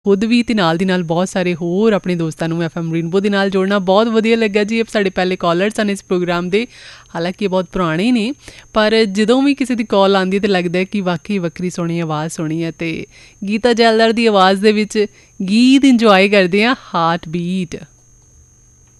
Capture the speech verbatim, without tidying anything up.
ਖੁਦ ਵੀ ਅਤੇ ਨਾਲ ਦੀ ਨਾਲ ਬਹੁਤ ਸਾਰੇ ਹੋਰ ਆਪਣੇ ਦੋਸਤਾਂ ਨੂੰ ਐਫ ਐਮ ਰੇਨਬੋ ਦੇ ਨਾਲ ਜੋੜਨਾ ਬਹੁਤ ਵਧੀਆ ਲੱਗਾ ਜੀ। ਇਹ ਸਾਡੇ ਪਹਿਲੇ ਕਾਲਰਸ ਹਨ ਇਸ ਪ੍ਰੋਗਰਾਮ ਦੇ, ਹਾਲਾਂਕਿ ਇਹ ਬਹੁਤ ਪੁਰਾਣੇ ਨੇ, ਪਰ ਜਦੋਂ ਵੀ ਕਿਸੇ ਦੀ ਕਾਲ ਆਉਂਦੀ ਹੈ ਤਾਂ ਲੱਗਦਾ ਕਿ ਵਾਕਈ ਵੱਖਰੀ ਸੋਹਣੀ ਆਵਾਜ਼ ਸੁਣੀ ਹੈ। ਅਤੇ ਗੀਤਾ ਜੈਲਦਾਰ ਦੀ ਆਵਾਜ਼ ਦੇ ਵਿੱਚ ਗੀਤ ਇੰਜੋਏ ਕਰਦੇ ਹਾਂ, ਹਾਰਟ ਬੀਟ।